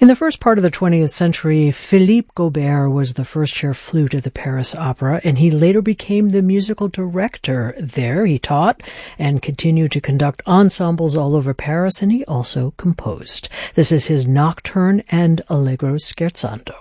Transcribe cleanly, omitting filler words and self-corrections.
In the first part of the 20th century, Philippe Gaubert was the first-chair flute at the Paris Opera, and he later became the musical director there. He taught and continued to conduct ensembles all over Paris, and he also composed. This is his Nocturne and Allegro Scherzando.